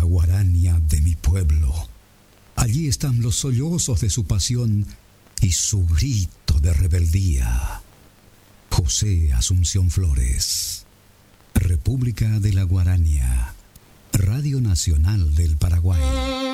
guarania de mi pueblo. Allí están los sollozos de su pasión y su grito de rebeldía. José Asunción Flores. República de la Guarania. Radio Nacional del Paraguay.